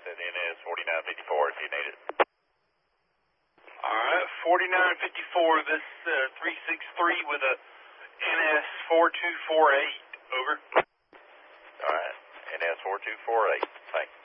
that NS 4954 if you need it. All right, 4954, this 363 with a NS 4248, over. All right, NS 4248, thanks.